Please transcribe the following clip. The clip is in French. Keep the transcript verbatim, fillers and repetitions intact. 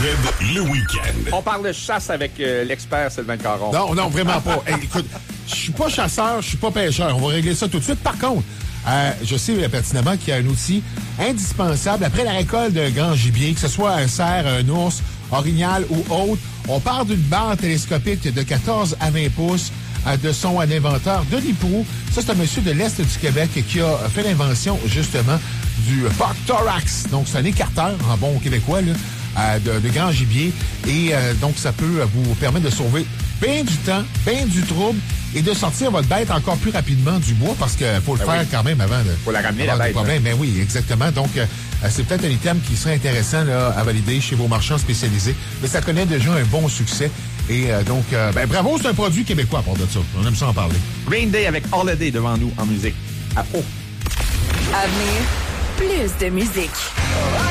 Z, le week-end. On parle de chasse avec euh, l'expert Sylvain Caron. Non, non, vraiment pas. Hey, écoute, je suis pas chasseur, je suis pas pêcheur. On va régler ça tout de suite. Par contre, euh, je sais pertinemment qu'il y a un outil indispensable après la récolte d'un grand gibier, que ce soit un cerf, un ours, orignal ou autre. On part d'une barre télescopique de quatorze à vingt pouces euh, de son à l'inventeur Denis Proulx. Ça, c'est un monsieur de l'Est du Québec qui a fait l'invention, justement, du Buck Thorax. Donc, c'est un écarteur, en bon québécois, là, euh, de, de grand gibier. Et euh, donc, ça peut vous permettre de sauver bien du temps, bien du trouble et de sortir votre bête encore plus rapidement du bois parce qu'il faut le ben faire oui. quand même avant de... Faut la ramener, la bête. Ben oui, exactement. Donc, euh, c'est peut-être un item qui serait intéressant là, à valider chez vos marchands spécialisés. Mais ça connaît déjà un bon succès. Et euh, donc, euh, ben bravo, c'est un produit québécois à part de ça. On aime ça en parler. Green Day avec Holiday devant nous en musique. À haut. À venir, plus de musique.